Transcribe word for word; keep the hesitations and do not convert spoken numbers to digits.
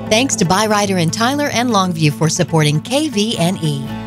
Thanks to Byrider in Tyler and Longview for supporting K V N E.